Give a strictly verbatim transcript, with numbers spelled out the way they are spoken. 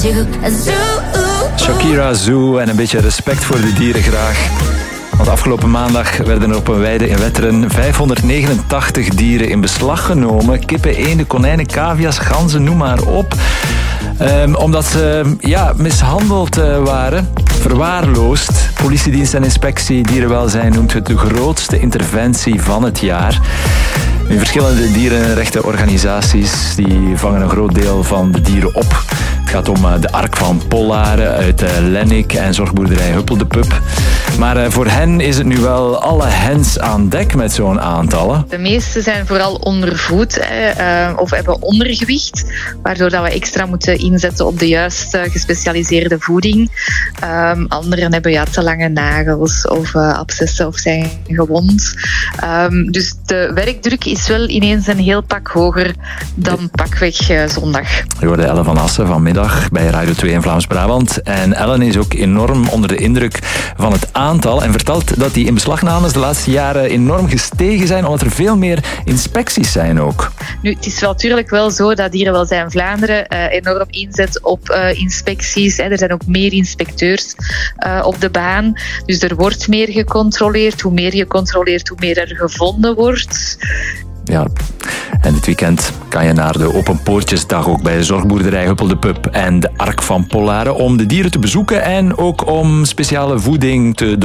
Shakira Zoo en een beetje respect voor de dieren graag. Want afgelopen maandag werden er op een weide in Wetteren vijfhonderdnegenentachtig dieren in beslag genomen. Kippen, eenden, konijnen, cavia's, ganzen, noem maar op. Um, omdat ze ja, mishandeld uh, waren, verwaarloosd. Politiedienst en inspectie dierenwelzijn noemt het de grootste interventie van het jaar. Nu, verschillende dierenrechtenorganisaties die vangen een groot deel van de dieren op. Het gaat om uh, de Ark van Pollaren uit uh, Lennik en zorgboerderij Huppel de Pup. Maar uh, voor hen is het nu wel alle hens aan dek met zo'n aantallen. De meeste zijn vooral ondervoed hè, uh, of hebben ondergewicht, waardoor dat we extra moeten inzetten op de juiste gespecialiseerde voeding. Um, anderen hebben ja, te lange nagels of uh, abscessen of zijn gewond. Um, dus de werkdruk is wel ineens een heel pak hoger dan pakweg uh, zondag. Je hoorde Ellen van Assen vanmiddag bij Radio twee in Vlaams-Brabant. En Ellen is ook enorm onder de indruk van het aantal en vertelt dat die inbeslagnames de laatste jaren enorm gestegen zijn, omdat er veel meer inspecties zijn ook. Nu, het is wel natuurlijk wel zo dat Dierenwelzijn Vlaanderen uh, enorm inzet op uh, inspecties. Hè. Er zijn ook meer inspecteurs uh, op de baan. Dus er wordt meer gecontroleerd. Hoe meer je controleert, hoe meer er gevonden wordt. Ja, en dit weekend kan je naar de Open Poortjesdag ook bij de zorgboerderij Huppel de Pup en de Ark van Pollaren om de dieren te bezoeken en ook om speciale voeding te